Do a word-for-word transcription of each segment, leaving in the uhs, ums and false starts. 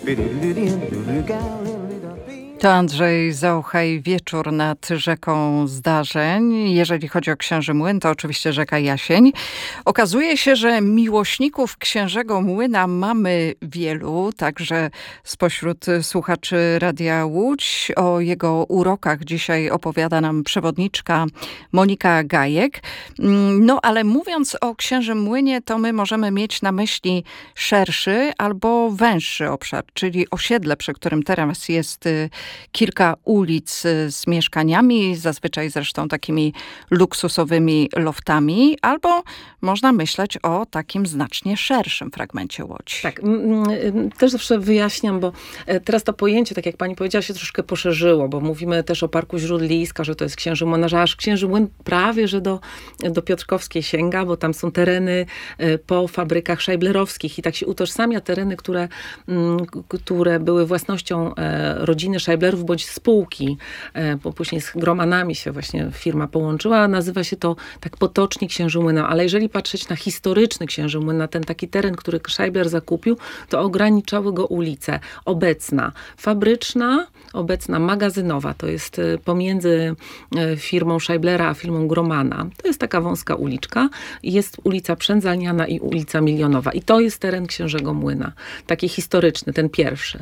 To Andrzej Zauchaj, Wieczór nad rzeką zdarzeń. Jeżeli chodzi o Księży Młyn, to oczywiście rzeka Jasień. Okazuje się, że miłośników Księżego Młyna mamy wielu, także spośród słuchaczy Radia Łódź. O jego urokach dzisiaj opowiada nam przewodniczka Monika Gajek. No ale mówiąc o Księżym Młynie, to my możemy mieć na myśli szerszy albo węższy obszar, czyli osiedle, przy którym teraz jest kilka ulic z mieszkaniami, zazwyczaj zresztą takimi luksusowymi loftami, albo można myśleć o takim znacznie szerszym fragmencie Łodzi. Tak, też zawsze wyjaśniam, bo teraz to pojęcie, tak jak pani powiedziała, się troszkę poszerzyło, bo mówimy też o Parku Źródliska, że to jest Księży Młyn, że aż Księży Młyn prawie, że do, do Piotrkowskiej sięga, bo tam są tereny po fabrykach szajblerowskich i tak się utożsamia tereny, które, które były własnością rodziny Szajblerów bądź spółki, bo później z Gromanami się właśnie firma połączyła. Nazywa się to tak potocznie Księży Młyna, ale jeżeli patrzeć na historyczny Księży Młyn, na ten taki teren, który Szajbler zakupił, to ograniczały go ulice. Obecna fabryczna, obecna magazynowa, to jest pomiędzy firmą Szajblera a firmą Gromana. To jest taka wąska uliczka. Jest ulica Przędzalniana i ulica Milionowa. I to jest teren Księżego Młyna. Taki historyczny, ten pierwszy.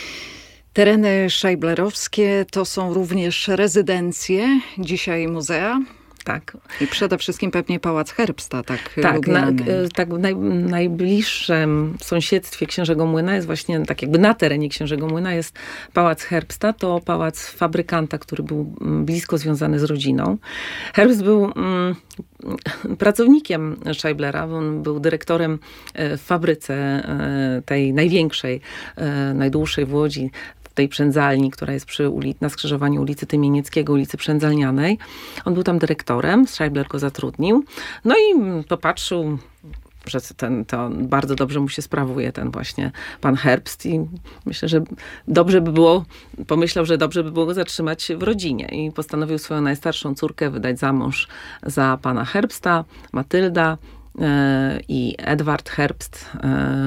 Tereny szajblerowskie to są również rezydencje, dzisiaj muzea. Tak. I przede wszystkim pewnie Pałac Herbsta, tak Tak, na, lubiany. tak w naj, najbliższym sąsiedztwie Księżego Młyna jest właśnie, tak jakby na terenie Księżego Młyna jest Pałac Herbsta, to pałac fabrykanta, który był blisko związany z rodziną. Herbst był mm, pracownikiem Szajblera, on był dyrektorem w fabryce tej największej, najdłuższej w Łodzi, tej Przędzalni, która jest przy ulic, na skrzyżowaniu ulicy Tymienieckiego, ulicy Przędzalnianej. On był tam dyrektorem, Szajbler go zatrudnił. No i popatrzył, że ten, to bardzo dobrze mu się sprawuje ten właśnie pan Herbst i myślę, że dobrze by było, pomyślał, że dobrze by było go zatrzymać w rodzinie i postanowił swoją najstarszą córkę wydać za mąż za pana Herbsta, Matylda yy, i Edward Herbst yy,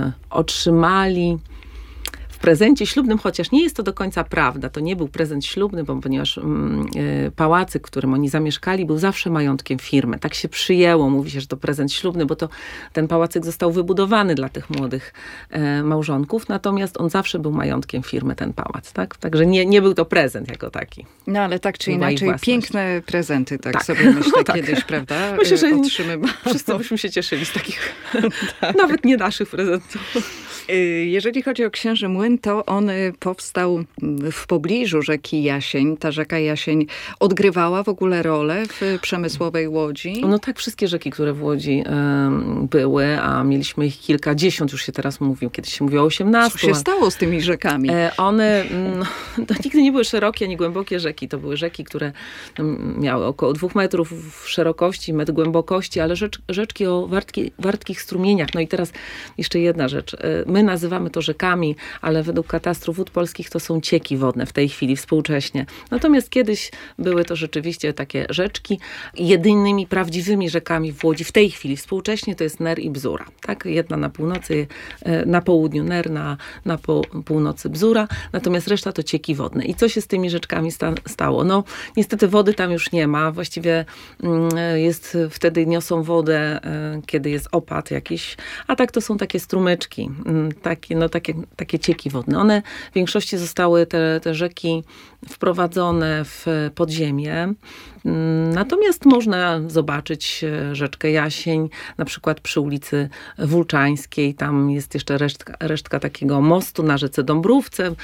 otrzymali w prezencie ślubnym, chociaż nie jest to do końca prawda, to nie był prezent ślubny, bo ponieważ mm, y, pałacyk, w którym oni zamieszkali, był zawsze majątkiem firmy. Tak się przyjęło, mówi się, że to prezent ślubny, bo to ten pałacyk został wybudowany dla tych młodych y, małżonków, natomiast on zawsze był majątkiem firmy, ten pałac, tak? Także nie, nie był to prezent jako taki. No ale tak czy Była inaczej, piękne prezenty, tak, tak sobie myślę no, tak. kiedyś, prawda? Myślę, że otrzymywali. Wszyscy byśmy się cieszyli z takich tak. nawet nie naszych prezentów. Jeżeli chodzi o Księży Młyn, to on powstał w pobliżu rzeki Jasień. Ta rzeka Jasień odgrywała w ogóle rolę w przemysłowej Łodzi. No tak, wszystkie rzeki, które w Łodzi y, były, a mieliśmy ich kilkadziesiąt, już się teraz mówił, kiedyś się mówiło o osiemnastu. Co się stało z tymi rzekami? E, one, no, to nigdy nie były szerokie, ani głębokie rzeki. To były rzeki, które miały około dwóch metrów szerokości, metr głębokości, ale rzecz, rzeczki o wartki, wartkich strumieniach. No i teraz jeszcze jedna rzecz. My nazywamy to rzekami, ale według katastru wód polskich to są cieki wodne w tej chwili, współcześnie. Natomiast kiedyś były to rzeczywiście takie rzeczki. Jedynymi prawdziwymi rzekami w Łodzi w tej chwili, współcześnie, to jest Ner i Bzura. Tak? Jedna na północy, na południu Ner, na, na po, północy Bzura. Natomiast reszta to cieki wodne. I co się z tymi rzeczkami sta, stało? No niestety wody tam już nie ma. Właściwie jest, wtedy niosą wodę, kiedy jest opad jakiś. A tak to są takie strumyczki. Takie, no, takie, takie cieki wodne. One w większości zostały, te, te rzeki, wprowadzone w podziemie. Natomiast można zobaczyć rzeczkę Jasień, na przykład przy ulicy Wulczańskiej. Tam jest jeszcze resztka, resztka takiego mostu na rzece Dąbrówce.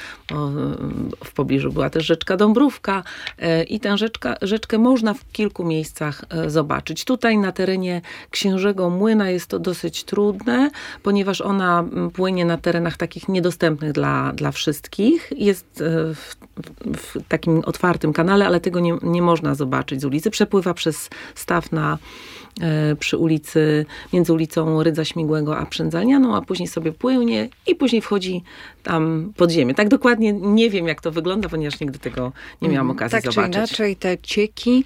W pobliżu była też rzeczka Dąbrówka i tę rzeczka, rzeczkę można w kilku miejscach zobaczyć. Tutaj na terenie Księżego Młyna jest to dosyć trudne, ponieważ ona płynie na terenach takich niedostępnych dla, dla wszystkich. Jest w, w takim otwartym kanale, ale tego nie, nie można zobaczyć z ulicy. Przepływa przez staw na, e, przy ulicy, między ulicą Rydza Śmigłego a Przędzalnianą, a później sobie płynie i później wchodzi tam pod ziemię. Tak dokładnie nie wiem, jak to wygląda, ponieważ nigdy tego nie miałam okazji tak zobaczyć. Tak czy inaczej te cieki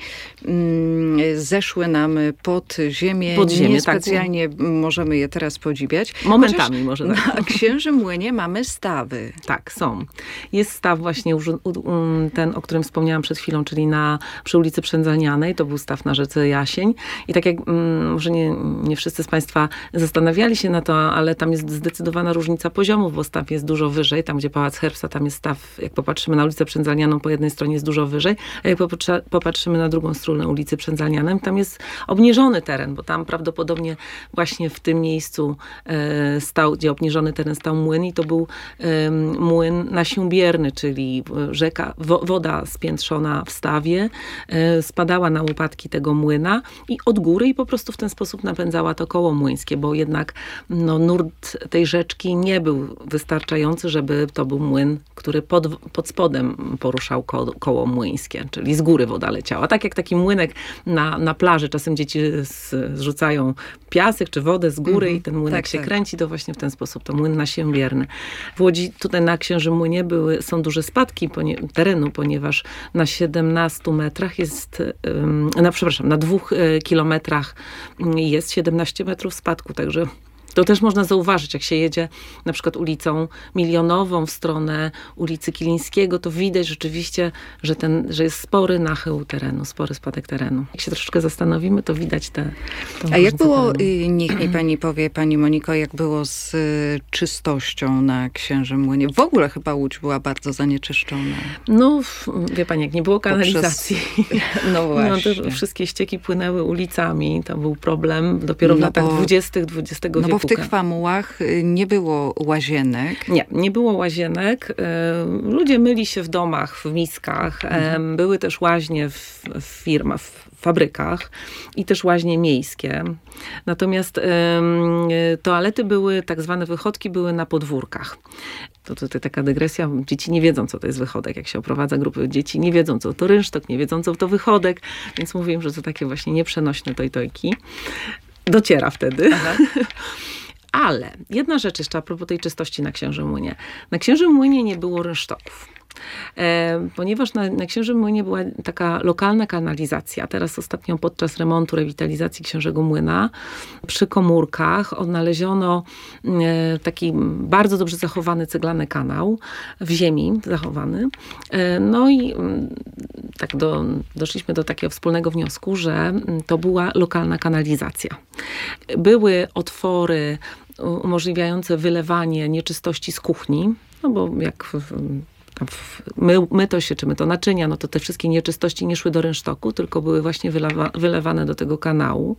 mm, zeszły nam pod ziemię. Pod ziemię, Niespecjalnie tak. możemy je teraz podziwiać. Momentami Chociaż może tak. Na Księżym Młynie mamy stawy. Tak, są. Jest staw właśnie ten, o którym wspomniałam przed chwilą, czyli na, przy ulicy Przędzalnianej. To był staw na rzece Jasień. I tak jak mm, może nie, nie wszyscy z Państwa zastanawiali się na to, ale tam jest zdecydowana różnica poziomów, bo staw jest dużo wyżej. Tam, gdzie Pałac Herbsta, tam jest staw, jak popatrzymy na ulicę Przędzalnianą, po jednej stronie jest dużo wyżej, a jak popatrzymy na drugą stronę ulicy Przędzalnianej, tam jest obniżony teren, bo tam prawdopodobnie właśnie w tym miejscu e, stał, gdzie obniżony teren stał młyn i to był e, młyn nasiąbierny, czyli rzeka, wo, woda spiętrzona w stawie, e, spadała na łopatki tego młyna i od góry i po prostu w ten sposób napędzała to koło młyńskie, bo jednak no, nurt tej rzeczki nie był wystarczający, żeby to był młyn, który pod, pod spodem poruszał ko, koło młyńskie, czyli z góry woda leciała. Tak jak taki młynek na, na plaży, czasem dzieci z, zrzucają piasek czy wodę z góry mm-hmm. i ten młynek tak, się tak. kręci, to właśnie w ten sposób to młyn nasiębierny. W Łodzi, tutaj na Księżym Młynie były, są duże spadki ponie, terenu, ponieważ na siedemnastu metrach jest, um, na, przepraszam, na dwóch y, kilometrach jest siedemnaście metrów spadku, także to też można zauważyć, jak się jedzie na przykład ulicą Milionową w stronę ulicy Kilińskiego, to widać rzeczywiście, że, ten, że jest spory nachył terenu, spory spadek terenu. Jak się troszeczkę zastanowimy, to widać te... A jak było, terenu. Niech mi pani powie, pani Moniko, jak było z czystością na Księżym Młynie? W ogóle chyba Łódź była bardzo zanieczyszczona. No, wie pani, jak nie było kanalizacji. Poprzez... No właśnie. No, to wszystkie ścieki płynęły ulicami, to był problem dopiero w no latach bo... dwudziestych dwudziestego no wieku. W tych Famułach nie było łazienek. Nie, nie było łazienek. Ludzie myli się w domach, w miskach. Mhm. Były też łaźnie w, w firmach, w fabrykach i też łaźnie miejskie. Natomiast toalety były, tak zwane wychodki były na podwórkach. To tutaj taka dygresja. Dzieci nie wiedzą, co to jest wychodek. Jak się oprowadza grupy dzieci, nie wiedzą, co to rynsztok, nie wiedzą, co to wychodek. Więc mówię, że to takie właśnie nieprzenośne tojtojki. Dociera wtedy. Ale jedna rzecz jeszcze a propos tej czystości na Księżym Młynie. Na Księżym Młynie nie było rynsztoków. E, ponieważ na, na Księżym Młynie była taka lokalna kanalizacja. Teraz ostatnio podczas remontu, rewitalizacji Księżego Młyna przy komórkach odnaleziono e, taki bardzo dobrze zachowany ceglany kanał w ziemi zachowany. E, no i m, tak do, doszliśmy do takiego wspólnego wniosku, że to była lokalna kanalizacja. Były otwory umożliwiające wylewanie nieczystości z kuchni, no bo jak My, myto się, czy myto naczynia, no to te wszystkie nieczystości nie szły do rynsztoku, tylko były właśnie wylewa, wylewane do tego kanału.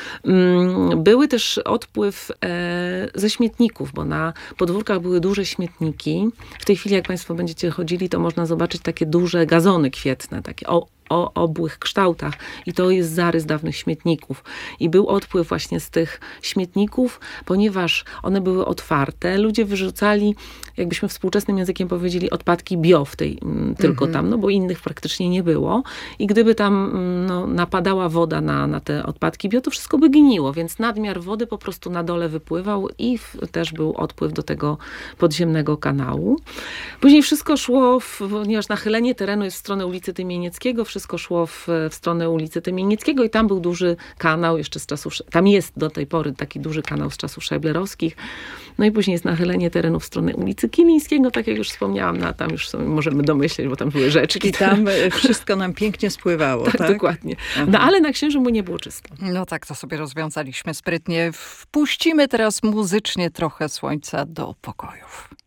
Były też odpływ e, ze śmietników, bo na podwórkach były duże śmietniki. W tej chwili, jak Państwo będziecie chodzili, to można zobaczyć takie duże gazony kwietne, takie o, o obłych kształtach i to jest zarys dawnych śmietników. I był odpływ właśnie z tych śmietników, ponieważ one były otwarte. Ludzie wyrzucali, jakbyśmy współczesnym językiem powiedzieli, odpadki bio w tej, tylko mm-hmm. tam, no bo innych praktycznie nie było. I gdyby tam no, napadała woda na, na te odpadki bio, to wszystko by gniło, więc nadmiar wody po prostu na dole wypływał i w, też był odpływ do tego podziemnego kanału. Później wszystko szło, w, ponieważ nachylenie terenu jest w stronę ulicy Tymienieckiego, wszystko szło w, w stronę ulicy Tymienieckiego i tam był duży kanał jeszcze z czasów, tam jest do tej pory taki duży kanał z czasów szajblerowskich. No i później jest nachylenie terenu w stronę ulicy Kilińskiego, tak jak już wspomniałam, no, tam już sobie możemy domyśleć, bo tam były rzeczki. I tam wszystko nam pięknie spływało, tak? Tak, dokładnie. No ale na Księżym Młynie było czysto. No tak, to sobie rozwiązaliśmy sprytnie. Wpuścimy teraz muzycznie trochę słońca do pokojów.